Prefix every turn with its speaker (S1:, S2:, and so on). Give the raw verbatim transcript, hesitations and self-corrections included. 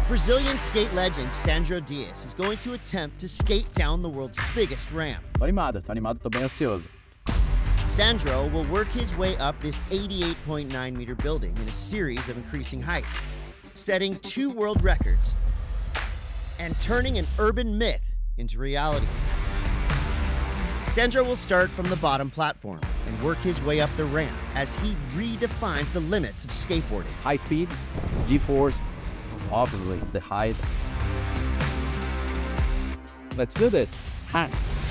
S1: Brazilian skate legend Sandro Dias is going to attempt to skate down the world's biggest ramp.
S2: Tô animado, tô animado, tô bem ansioso.
S1: Sandro will work his way up this eighty-eight point nine meter building in a series of increasing heights, setting two world records and turning an urban myth into reality. Sandro will start from the bottom platform and work his way up the ramp as he redefines the limits of skateboarding.
S2: High speed, G-force, obviously the height. Let's do this. Ha.